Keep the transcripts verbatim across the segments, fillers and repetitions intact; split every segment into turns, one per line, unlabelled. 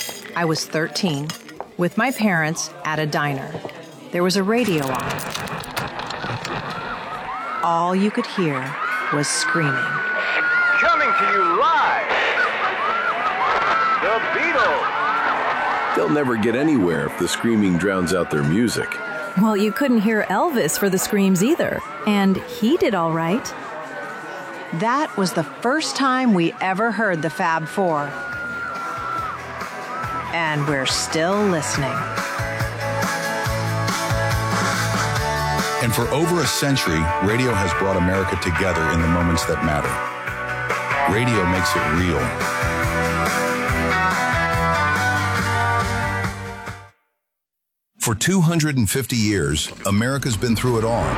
I was thirteen, with my parents at a diner. There was a radio on. All you could hear was screaming.
Coming to you live, the Beatles.
They'll never get anywhere if the screaming drowns out their music.
Well, you couldn't hear Elvis for the screams either, and he did all right. That was the first time we ever heard the Fab Four. And we're still listening.
And for over a century, radio has brought America together in the moments that matter. Radio makes it real. For two hundred fifty years, America's been through it all.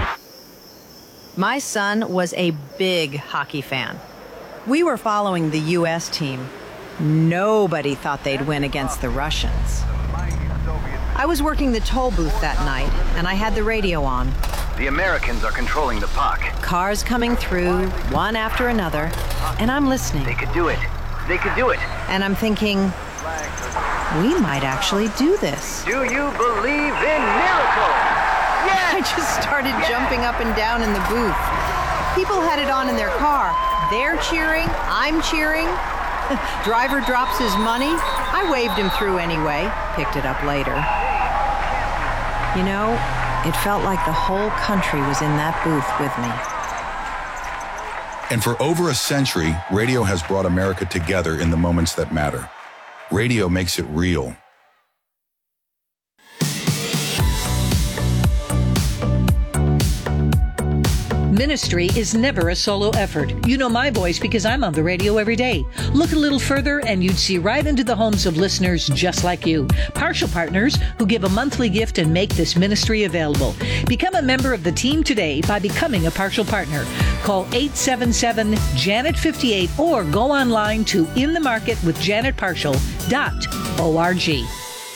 My son was a big hockey fan. We were following the U S team. Nobody thought they'd win against the Russians. I was working the toll booth that night, and I had the radio on.
The Americans are controlling the puck.
Cars coming through, one after another, and I'm listening.
They could do it. They could do it.
And I'm thinking, we might actually do this.
Do you believe in miracles? Yes!
I just started jumping up and down in the booth. People had it on in their car. They're cheering, I'm cheering. Driver drops his money. I waved him through anyway, picked it up later. You know, it felt like the whole country was in that booth with me.
And for over a century, radio has brought America together in the moments that matter. Radio makes it real.
Ministry is never a solo effort. You know my voice because I'm on the radio every day. Look a little further and you'd see right into the homes of listeners just like you. Partial partners who give a monthly gift and make this ministry available. Become a member of the team today by becoming a partial partner. Call eight seven seven, Janet fifty-eight or go online to in the market with janet partial dot org.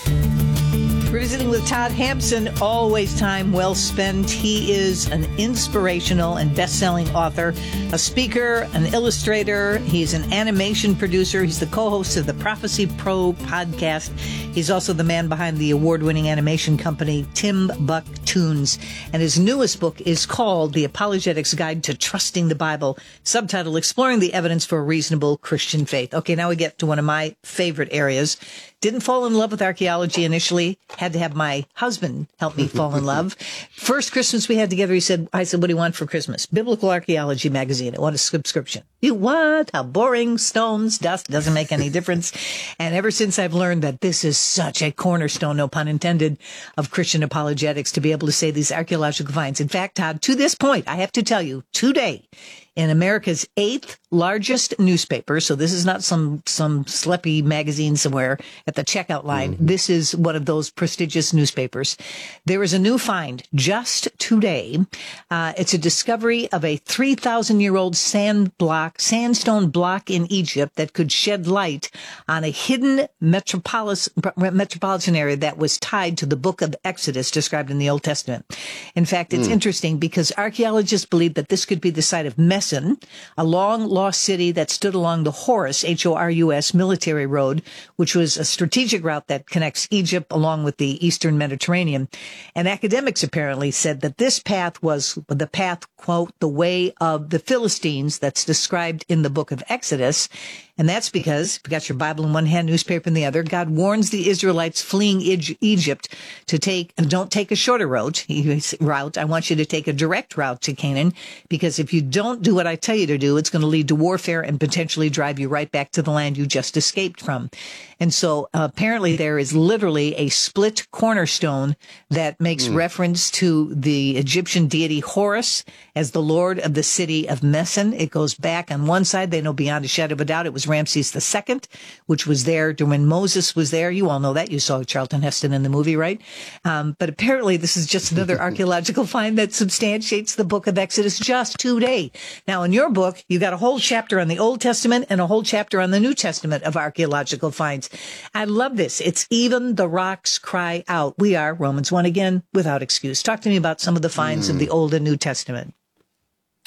We're visiting with Todd Hampson, always time well spent. He is an inspirational and best-selling author, a speaker, an illustrator. He's an animation producer. He's the co-host of the Prophecy Pro podcast. He's also the man behind the award-winning animation company, Tim Buck Toons. And his newest book is called The Apologetics Guide to Trusting the Bible, subtitle Exploring the Evidence for a Reasonable Christian Faith. Okay, now we get to one of my favorite areas. Didn't fall in love with archaeology initially. Had to have my husband help me fall in love. First Christmas we had together, he said, I said, what do you want for Christmas? Biblical Archaeology magazine. I want a subscription. You what? How boring. Stones, dust, doesn't make any difference. And ever since I've learned that this is such a cornerstone, no pun intended, of Christian apologetics to be able to say these archaeological finds. In fact, Todd, to this point, I have to tell you, today, in America's eighth largest newspaper, so this is not some some sleepy magazine somewhere at the checkout line. Mm-hmm. This is one of those prestigious newspapers. There is a new find just today. Uh, it's a discovery of a three thousand year old sand block, sandstone block in Egypt that could shed light on a hidden metropolis, metropolitan area that was tied to the book of Exodus described in the Old Testament. In fact, it's mm. interesting because archaeologists believe that this could be the site of Mesen, a long lost city that stood along the Horus, H O R U S, military road, which was a strategic route that connects Egypt along with the Eastern Mediterranean. And academics apparently said that this path was the path, quote, the way of the Philistines that's described in the book of Exodus. And that's because, if you got your Bible in one hand, newspaper in the other, God warns the Israelites fleeing Egypt to take, and don't take a shorter route, route. I want you to take a direct route to Canaan, because if you don't do what I tell you to do, it's going to lead to warfare and potentially drive you right back to the land you just escaped from. And so uh, apparently there is literally a split cornerstone that makes mm. reference to the Egyptian deity Horus as the lord of the city of Mesen. It goes back on one side. They know beyond a shadow of a doubt it was Ramses the Second, which was there when Moses was there. You all know that. You saw Charlton Heston in the movie, right? Um, but apparently this is just another archaeological find that substantiates the book of Exodus just today. Now, in your book, you got a whole chapter on the Old Testament and a whole chapter on the New Testament of archaeological finds. I love this. It's even the rocks cry out. We are, Romans one again, without excuse. Talk to me about some of the finds mm. of the Old and New Testament.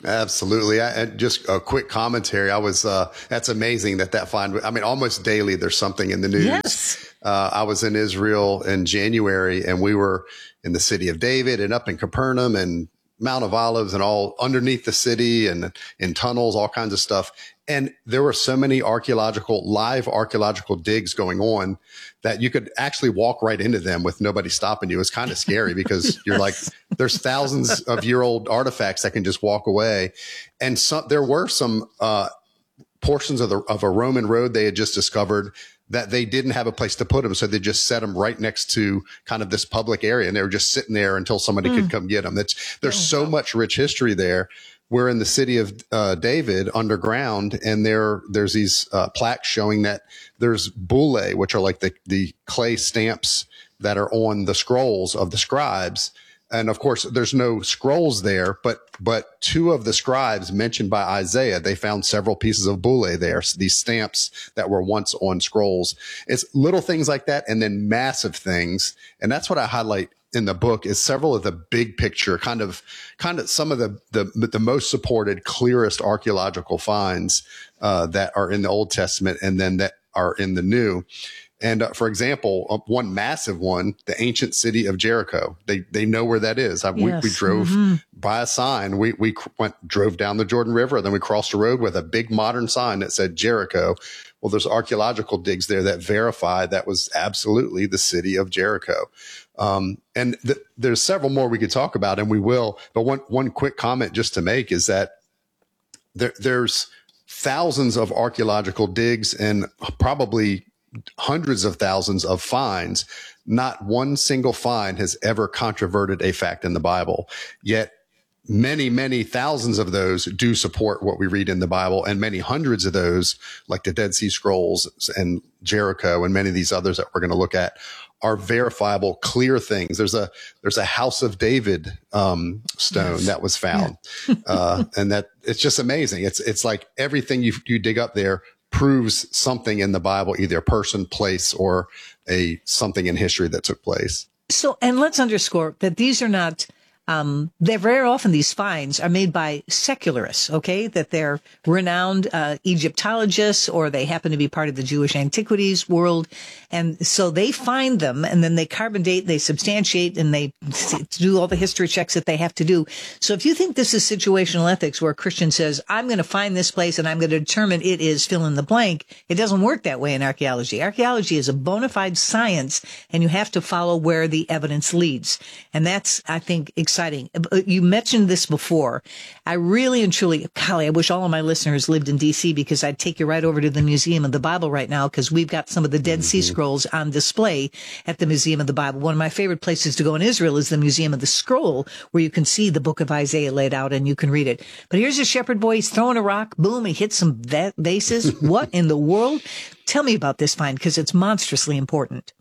Absolutely. I, and just a quick commentary. I was, uh, that's amazing that that find, I mean, almost daily there's something in the news.
Yes.
Uh, I was in Israel in January and we were in the city of David and up in Capernaum and Mount of Olives and all underneath the city and in tunnels, all kinds of stuff. And there were so many archaeological, live archaeological digs going on that you could actually walk right into them with nobody stopping you. It's kind of scary because you're like, there's thousands of year old artifacts that can just walk away. And some, there were some, uh, portions of the, of a Roman road they had just discovered that they didn't have a place to put them. So they just set them right next to kind of this public area. And they were just sitting there until somebody mm. could come get them. That's, there's so much rich history there. We're in the city of uh, David underground, and there there's these uh, plaques showing that there's bullae, which are like the, the clay stamps that are on the scrolls of the scribes. And of course, there's no scrolls there, but but two of the scribes mentioned by Isaiah, they found several pieces of bullae there, so these stamps that were once on scrolls. It's little things like that, and then massive things, and that's what I highlight in the book is several of the big picture, kind of, kind of some of the, the, the most supported, clearest archaeological finds, uh, that are in the Old Testament and then that are in the New. And, uh, for example, uh, one massive one, the ancient city of Jericho. They, they know where that is. I, yes. we, we drove mm-hmm. by a sign. We, we went, drove down the Jordan River. Then we crossed a road with a big modern sign that said Jericho. Well, there's archaeological digs there that verify that was absolutely the city of Jericho. Um, and th- there's several more we could talk about, and we will. But one, one quick comment just to make is that there, there's thousands of archaeological digs and probably hundreds of thousands of finds. Not one single find has ever controverted a fact in the Bible. Yet many, many thousands of those do support what we read in the Bible, and many hundreds of those, like the Dead Sea Scrolls and Jericho and many of these others that we're going to look at, are verifiable, clear things. There's a there's a House of David um, stone yes. that was found, yeah. uh, and that it's just amazing. It's it's like everything you you dig up there proves something in the Bible, either a person, place, or a something in history that took place.
So, and let's underscore that these are not. Um, they're very often, these finds are made by secularists, okay, that they're renowned uh, Egyptologists, or they happen to be part of the Jewish antiquities world. And so they find them, and then they carbon date, they substantiate, and they do all the history checks that they have to do. So if you think this is situational ethics, where a Christian says, I'm going to find this place and I'm going to determine it is fill in the blank, it doesn't work that way in archaeology. Archaeology is a bona fide science, and you have to follow where the evidence leads. And that's, I think, exciting. You mentioned this before. I really and truly, golly, I wish all of my listeners lived in D C, because I'd take you right over to the Museum of the Bible right now, because we've got some of the Dead mm-hmm. Sea Scrolls on display at the Museum of the Bible. One of my favorite places to go in Israel is the Museum of the Scroll, where you can see the book of Isaiah laid out and you can read it. But here's a shepherd boy. He's throwing a rock. Boom. He hits some va- vases. What in the world? Tell me about this find, because it's monstrously important.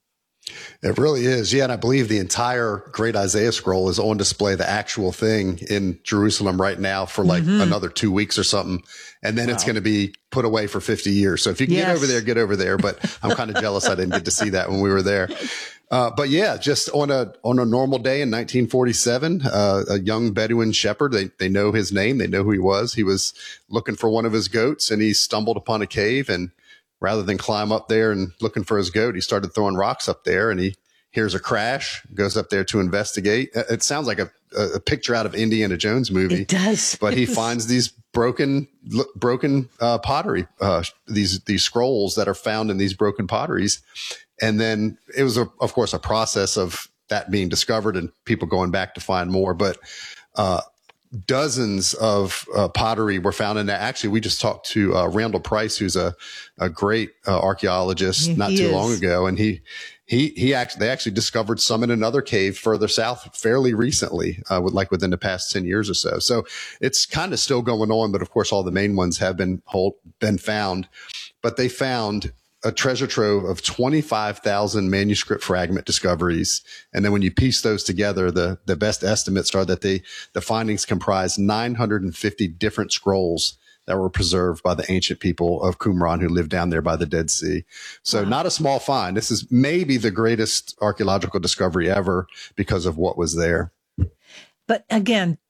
It really is. Yeah. And I believe the entire Great Isaiah Scroll is on display, the actual thing, in Jerusalem right now for like mm-hmm. another two weeks or something. And then wow. it's going to be put away for fifty years. So if you can yes. get over there, get over there. But I'm kind of jealous I didn't get to see that when we were there. Uh, but yeah, just on a, on a normal day in nineteen forty-seven, uh, a young Bedouin shepherd, they, they know his name. They know who he was. He was looking for one of his goats, and he stumbled upon a cave, and rather than climb up there and looking for his goat, he started throwing rocks up there, and he hears a crash, goes up there to investigate. It sounds like a, a picture out of Indiana Jones movie.
It does.
But he finds these broken, broken, uh, pottery, uh, these, these scrolls that are found in these broken potteries. And then it was, a, of course, a process of that being discovered and people going back to find more. But, uh, dozens of uh, pottery were found in that. Actually, we just talked to uh, Randall Price, who's a, a great uh, archaeologist
he,
not
he
too
is.
long ago. And he, he, he actually, they actually discovered some in another cave further south fairly recently, uh, with, like within the past ten years or so. So it's kind of still going on, but of course, all the main ones have been hold, been found, but they found a treasure trove of twenty-five thousand manuscript fragment discoveries. And then when you piece those together, the, the best estimates are that they, the findings comprise nine hundred fifty different scrolls that were preserved by the ancient people of Qumran who lived down there by the Dead Sea. So wow. not a small find. This is maybe the greatest archaeological discovery ever because of what was there.
But again,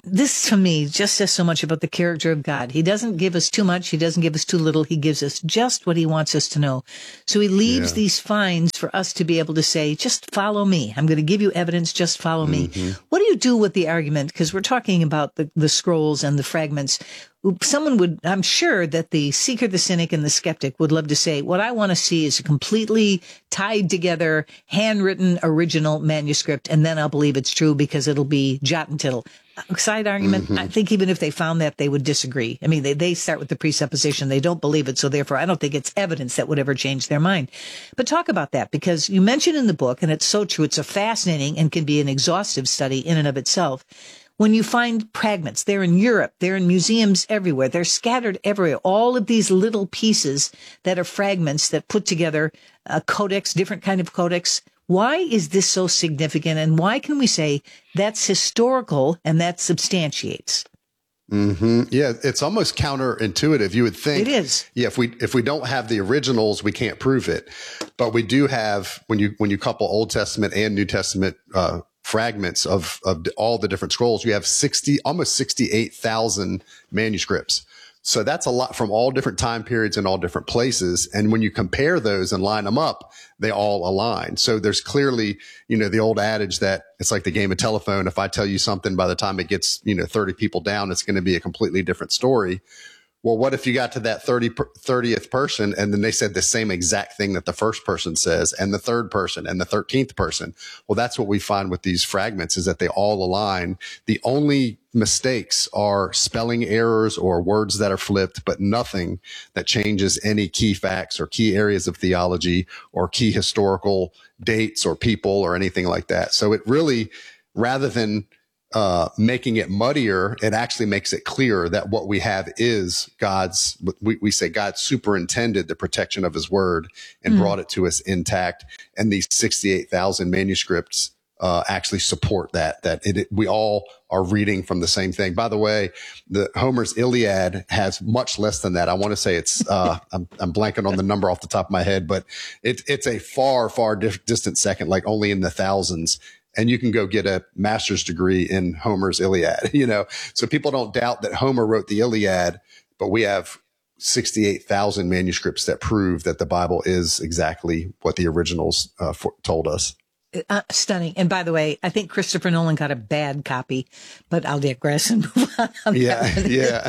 this to me just says so much about the character of God. He doesn't give us too much. He doesn't give us too little. He gives us just what he wants us to know. So he leaves
Yeah.
these finds for us to be able to say, just follow me. I'm going to give you evidence. Just follow me.
Mm-hmm.
What do you do with the argument? Because we're talking about the, the scrolls and the fragments. Someone would, I'm sure that the seeker, the cynic, and the skeptic would love to say, what I want to see is a completely tied together, handwritten, original manuscript, and then I'll believe it's true because it'll be jot and tittle. Side argument,
Mm-hmm.
I think even if they found that, they would disagree. I mean, they, they start with the presupposition they don't believe it, so therefore I don't think it's evidence that would ever change their mind. But talk about that, because you mentioned in the book, and it's so true, it's a fascinating and can be an exhaustive study in and of itself. When you find fragments, they're in Europe, they're in museums everywhere, they're scattered everywhere. All of these little pieces that are fragments that put together a codex, different kind of codex. Why is this so significant? And why can we say that's historical and that substantiates?
Mm-hmm. Yeah, it's almost counterintuitive. You would think
It is.
Yeah, if we if we don't have the originals, we can't prove it. But we do have, when you when you couple Old Testament and New Testament uh, fragments of of all the different scrolls, you have sixty almost sixty-eight thousand manuscripts. So that's a lot from all different time periods and all different places. And when you compare those and line them up, they all align. So there's clearly, you know, the old adage that it's like the game of telephone. If I tell you something, by the time it gets, you know, thirty people down, it's going to be a completely different story. Well, what if you got to that thirtieth person and then they said the same exact thing that the first person says, and the third person and the thirteenth person? Well, that's what we find with these fragments, is that they all align. The only mistakes are spelling errors or words that are flipped, but nothing that changes any key facts or key areas of theology or key historical dates or people or anything like that. So it really, rather than Uh, making it muddier, it actually makes it clear that what we have is God's, we, we say God superintended the protection of his word and mm. brought it to us intact. And these sixty-eight thousand manuscripts uh, actually support that, that it, it, we all are reading from the same thing. By the way, the Homer's Iliad has much less than that. I want to say it's, uh, I'm, I'm blanking on the number off the top of my head, but it, it's a far, far dif- distant second, like only in the thousands. And you can go get a master's degree in Homer's Iliad, you know. So people don't doubt that Homer wrote the Iliad, but we have sixty-eight thousand manuscripts that prove that the Bible is exactly what the originals uh, for, told us.
Uh, stunning. And by the way, I think Christopher Nolan got a bad copy, but I'll digress and move on.
Yeah, yeah.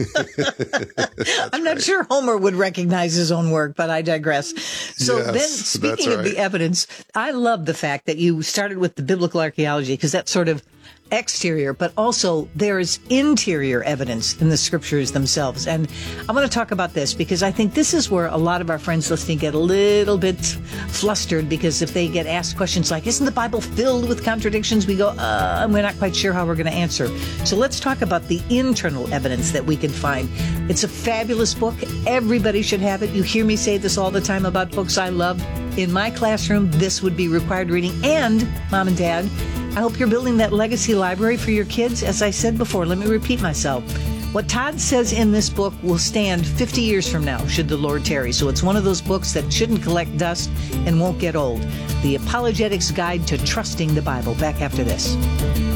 I'm not
right.
sure Homer would recognize his own work, but I digress. So
Yes,
then, speaking
that's
of the
right.
evidence, I love the fact that you started with the biblical archaeology, because that's sort of exterior, but also there is interior evidence in the scriptures themselves. And I want to talk about this because I think this is where a lot of our friends listening get a little bit flustered, because if they get asked questions like, isn't the Bible filled with contradictions? We go, uh, and we're not quite sure how we're going to answer. So let's talk about the internal evidence that we can find. It's a fabulous book. Everybody should have it. You hear me say this all the time about books I love. In my classroom, this would be required reading. And, Mom and Dad, I hope you're building that legacy library for your kids. As I said before, let me repeat myself. What Todd says in this book will stand fifty years from now, should the Lord tarry. So it's one of those books that shouldn't collect dust and won't get old. The Apologetics Guide to Trusting the Bible. Back after this.